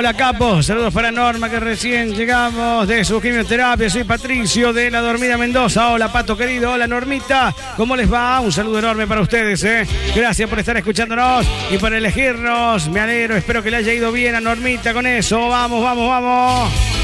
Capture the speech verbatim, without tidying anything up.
Hola, capo. Saludos para Norma, que recién llegamos de su quimioterapia. Soy Patricio de La Dormida Mendoza. Hola, Pato querido. Hola, Normita. ¿Cómo les va? Un saludo enorme para ustedes, ¿eh? Gracias por estar escuchándonos y por elegirnos. Me alegro. Espero que le haya ido bien a Normita con eso. Vamos, vamos, vamos.